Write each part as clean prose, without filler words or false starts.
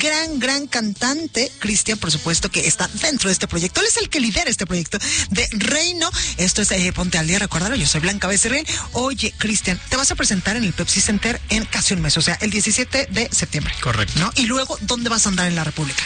gran cantante, Cristian, por supuesto, que está dentro de este proyecto. Él es el que lidera este proyecto de Reino. Esto es Ponte al Día, recuérdalo, yo soy Blanca Becerril. Oye, Cristian, te vas a presentar en el Pepsi Center en casi un mes, o sea, el 17 de septiembre. Correcto. ¿No? Y luego, ¿dónde vas a andar en la República?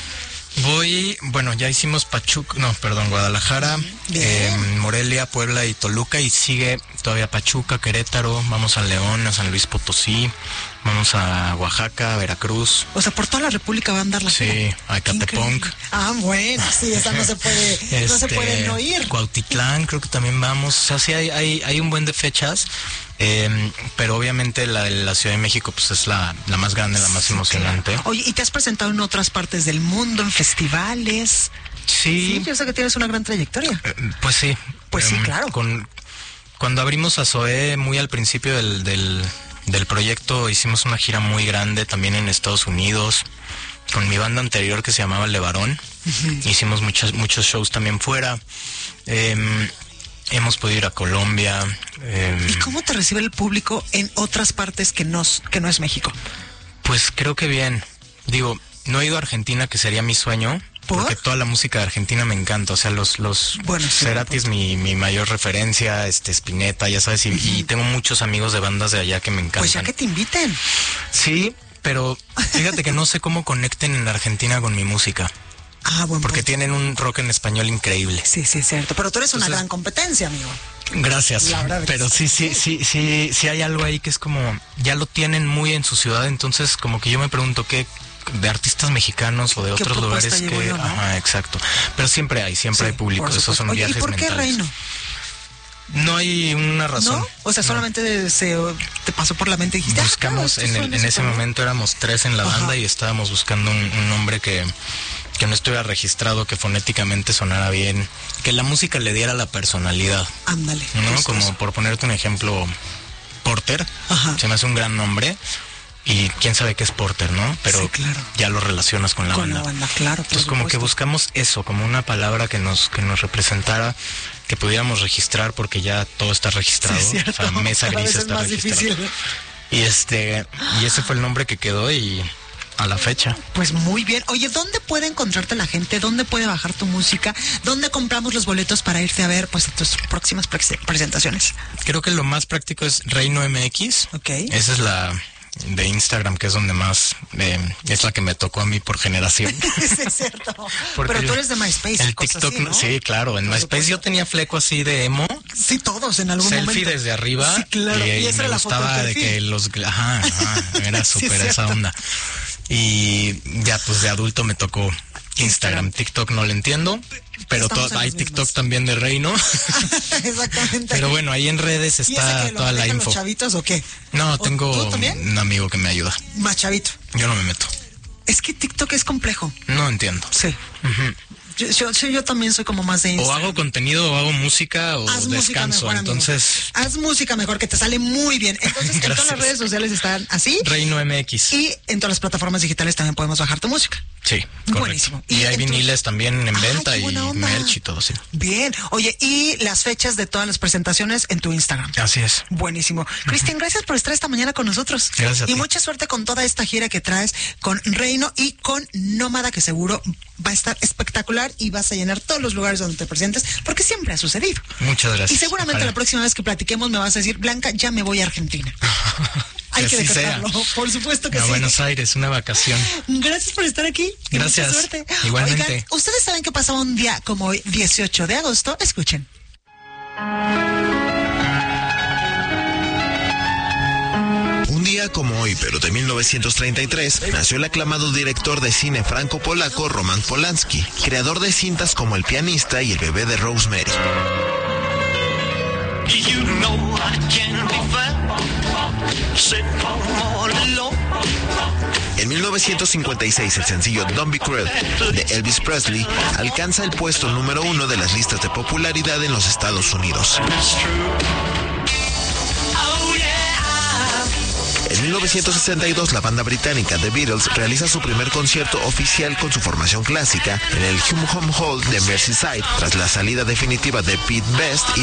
Ya hicimos Guadalajara, Morelia, Puebla y Toluca, y sigue todavía Pachuca, Querétaro, vamos a León, a San Luis Potosí, vamos a Oaxaca, Veracruz. O sea, por toda la República va a andar la gira. Sí, a Ecatepec. Bueno, sí, esa no se puede, no se puede no ir. Cuautitlán, creo que también vamos, o sea, sí hay un buen de fechas. Pero obviamente la Ciudad de México pues es la más grande, la más emocionante. Claro. Oye, ¿y te has presentado en otras partes del mundo, en festivales? Sí. Yo sé que tienes una gran trayectoria. Pues sí. Pues sí, claro. Cuando abrimos a Zoé, muy al principio del proyecto, hicimos una gira muy grande también en Estados Unidos, con mi banda anterior que se llamaba Levarón. Hicimos muchos shows también fuera. Hemos podido ir a Colombia. ¿Y cómo te recibe el público en otras partes que no es México? Pues creo que bien. Digo, no he ido a Argentina, que sería mi sueño. ¿Por? Porque toda la música de Argentina me encanta. O sea, Cerati es mi mayor referencia, Spinetta, ya sabes, y tengo muchos amigos de bandas de allá que me encantan. Pues ya que te inviten. Sí, pero fíjate que no sé cómo conecten en Argentina con mi música. Bueno. Porque tienen un rock en español increíble. Sí, es cierto. Pero tú eres una gran competencia, amigo. Gracias. Pero sí hay algo ahí que es como, ya lo tienen muy en su ciudad, entonces como que yo me pregunto qué de artistas mexicanos o de otros lugares que... yo, ¿no? Ajá, exacto. Pero siempre hay público. Esos son viajes mentales. ¿Y por qué Reino? No hay una razón. ¿No? O sea, solamente te pasó por la mente y dijiste... Buscamos, en ese momento éramos 3 en la banda y estábamos buscando un nombre que no estuviera registrado, que fonéticamente sonara bien, que la música le diera la personalidad. Ándale. ¿No? Como por ponerte un ejemplo, Porter. Se me hace un gran nombre. Y quién sabe qué es Porter, ¿no? Pero sí, claro, ya lo relacionas con la banda. Claro. Entonces como que buscamos eso, como una palabra que nos representara, que pudiéramos registrar, porque ya todo está registrado. Sí, es cierto. O sea, Mesa Gris está más registrado. Difícil. Y ese fue el nombre que quedó y a la fecha. Pues muy bien. Oye, ¿dónde puede encontrarte la gente? ¿Dónde puede bajar tu música? ¿Dónde compramos los boletos para irte a ver pues tus próximas presentaciones? Creo que lo más práctico es Reino MX. Okay. Esa es la de Instagram, que es donde más es la que me tocó a mí por generación. Sí, es cierto. Pero tú eres de MySpace. El TikTok, así, ¿no? Sí, claro. En MySpace yo tenía fleco así de emo. Sí, todos en algún momento. Selfie desde arriba. Sí, claro. Y esa me era la gustaba foto de que era súper esa onda. Y ya pues de adulto me tocó Instagram. TikTok no lo entiendo, pero hay TikTok también de Reino. Exactamente. Pero bueno, ahí en redes está toda la info. ¿Los chavitos o qué? No, tengo un amigo que me ayuda. Más chavito. Yo no me meto. Es que TikTok es complejo. No entiendo. Sí. Yo también soy como más de Instagram. O hago contenido, o hago música, o descanso. Mejor, entonces... Haz música mejor, que te sale muy bien. Entonces, en todas las redes sociales están así. Reino MX. Y en todas las plataformas digitales también podemos bajar tu música. Sí, correcto. Buenísimo. Y hay viniles también en venta y merch y todo, sí. Bien. Oye, y las fechas de todas las presentaciones en tu Instagram. Así es. Buenísimo. Cristian, gracias por estar esta mañana con nosotros. Gracias a ti. Y mucha suerte con toda esta gira que traes con Reino y con Nómada, que seguro va a estar espectacular y vas a llenar todos los lugares donde te presentes, porque siempre ha sucedido. Muchas gracias. Y seguramente la próxima vez que platiquemos me vas a decir, Blanca, ya me voy a Argentina. Hay que decretarlo, por supuesto que sí. A Buenos Aires, una vacación. Gracias por estar aquí. Gracias. Mucha suerte. Igualmente. Oigan, ustedes saben que pasaba un día como hoy, 18 de agosto. Escuchen. Un día como hoy, pero de 1933, nació el aclamado director de cine franco-polaco Roman Polanski, creador de cintas como El pianista y El bebé de Rosemary. En 1956, el sencillo Don't Be Cruel de Elvis Presley alcanza el puesto número 1 de las listas de popularidad en los Estados Unidos. En 1962, la banda británica The Beatles realiza su primer concierto oficial con su formación clásica en el Home Hall de Merseyside, tras la salida definitiva de Pete Best y